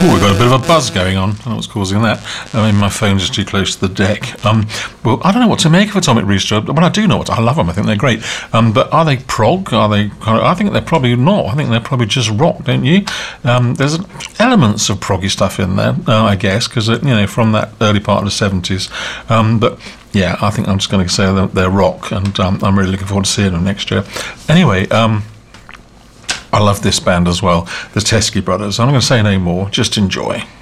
We've got a bit of a buzz going on. I don't know what's causing that. I mean, my phone's just too close to the deck. Well, I don't know what to make of Atomic Rooster. Well, I do know what. I love them. I think they're great. But are they prog? Are they? I think they're probably not. I think they're probably just rock, don't you? There's elements of proggy stuff in there, I guess, because from that early part of the 70s. But yeah, I think I'm just going to say they're rock, and I'm really looking forward to seeing them next year. Anyway. I love this band as well, the Teskey Brothers. I'm not going to say no more, just enjoy.